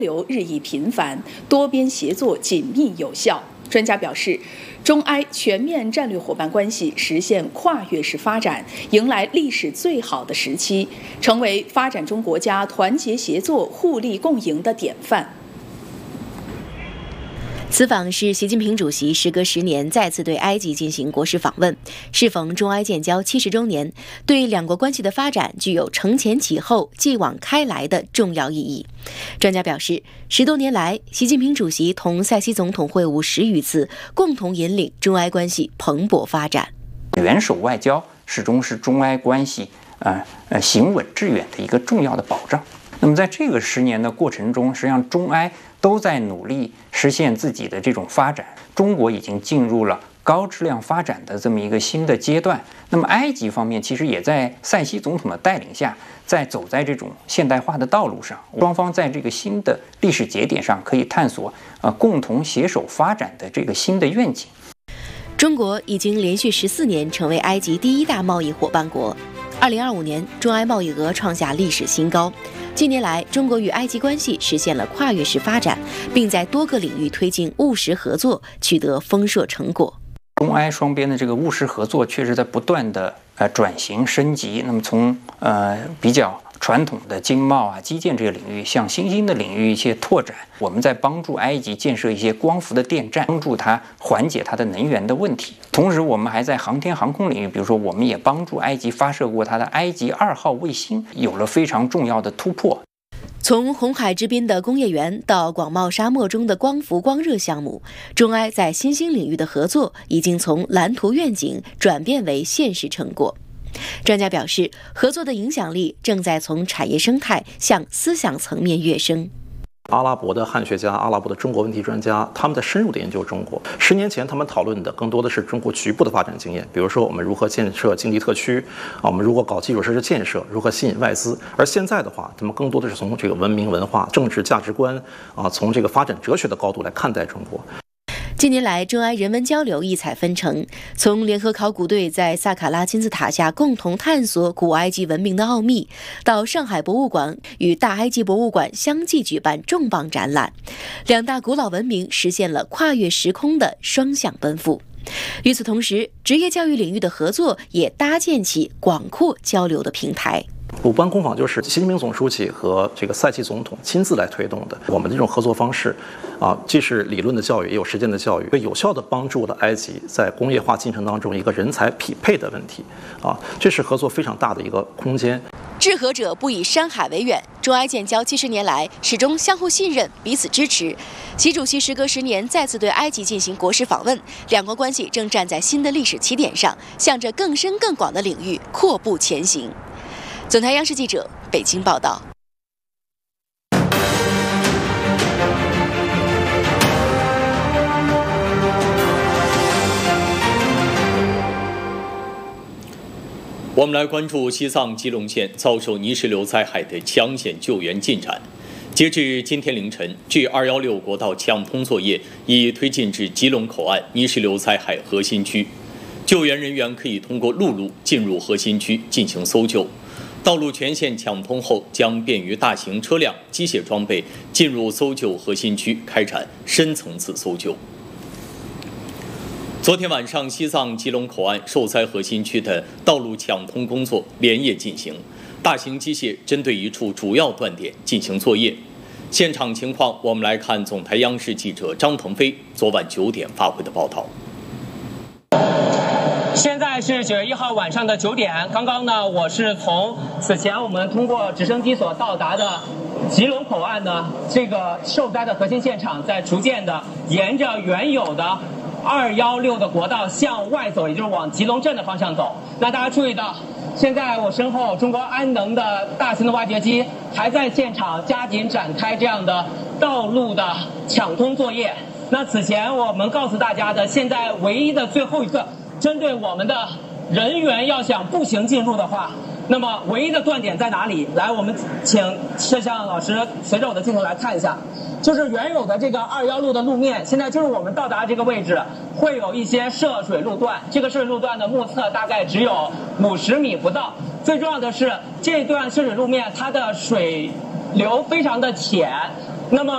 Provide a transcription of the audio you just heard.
流日益频繁，多边协作紧密有效。专家表示，中埃全面战略伙伴关系实现跨越式发展，迎来历史最好的时期，成为发展中国家团结协作、互利共赢的典范。 此访是习近平主席时隔10年再次对埃及进行国事访问，适逢中埃建交70周年，对两国关系的发展具有承前启后、继往开来的重要意义。专家表示，10多年来，习近平主席同塞西总统会晤10余次，共同引领中埃关系蓬勃发展。 元首外交始终是中埃关系行稳致远的一个重要的保障。那么在这个10年的过程中，实际上中埃都在努力实现自己的这种发展。中国已经进入了高质量发展的这么一个新的阶段。那么埃及方面其实也在塞西总统的带领下，走在这种现代化的道路上。双方在这个新的历史节点上可以探索共同携手发展的这个新的愿景。 中国已经连续14年成为埃及第1大贸易伙伴国。2025年，中埃贸易额创下历史新高。近年来，中国与埃及关系实现了跨越式发展，并在多个领域推进务实合作，取得丰硕成果。 中埃双边的这个务实合作确实在不断的转型升级。那么从比较传统的经贸基建这个领域，向新兴的领域一些拓展。我们在帮助埃及建设一些光伏的电站，帮助它缓解它的能源的问题。同时，我们还在航天航空领域，比如说，我们也帮助埃及发射过它的埃及2号卫星，有了非常重要的突破。 从红海之滨的工业园到广袤沙漠中的光伏光热项目，中埃在新兴领域的合作已经从蓝图愿景转变为现实成果。专家表示，合作的影响力正在从产业生态向思想层面跃升。 阿拉伯的汉学家、阿拉伯的中国问题专家，他们在深入的研究中国。10年前，他们讨论的更多的是中国局部的发展经验，比如说我们如何建设经济特区，我们如何搞基础设施建设，如何吸引外资。而现在的话，他们更多的是从这个文明、文化、政治、价值观从这个发展哲学的高度来看待中国。 近年来，中埃人文交流异彩纷呈，从联合考古队在萨卡拉金字塔下共同探索古埃及文明的奥秘，到上海博物馆与大埃及博物馆相继举办重磅展览，两大古老文明实现了跨越时空的双向奔赴。与此同时，职业教育领域的合作也搭建起广阔交流的平台。 鲁班工坊就是习近平总书记和这个塞西总统亲自来推动的。我们的这种合作方式既是理论的教育，也有实践的教育，有效地帮助了埃及在工业化进程当中一个人才匹配的问题这是合作非常大的一个空间。 治和者不以山海为远，中埃建交70年来始终相互信任，彼此支持。习主席时隔10年再次对埃及进行国事访问，两国关系正站在新的历史起点上，向着更深更广的领域阔步前行。总台央视记者北京报道。 我们来关注西藏基隆县遭受泥石流灾害的抢险救援进展。截至今天凌晨，G216国道抢通作业已推进至吉隆口岸泥石流灾害核心区，救援人员可以通过陆路进入核心区进行搜救。道路全线抢通后，将便于大型车辆、机械装备进入搜救核心区，开展深层次搜救。昨天晚上，西藏吉隆口岸受灾核心区的道路抢通工作连夜进行，大型机械针对一处主要断点进行作业。现场情况，我们来看总台央视记者张腾飞昨晚9点发回的报道。 现在是9月1号晚上的9点，刚刚呢，我是从此前我们通过直升机所到达的吉隆口岸呢，这个受灾的核心现场，在逐渐的沿着原有的216的国道向外走，也就是往吉隆镇的方向走。那大家注意到，现在我身后中国安能的大型的挖掘机还在现场加紧展开这样的道路的抢通作业。那此前我们告诉大家的，现在唯一的最后一个针对我们的人员要想步行进入的话，那么唯一的断点在哪里？来，我们请摄像老师随着我的镜头来看一下，就是原有的这个216的路面，现在就是我们到达这个位置，会有一些涉水路段，这个涉水路段的目测大概只有50米不到。最重要的是，这段涉水路面它的水流非常的浅，那么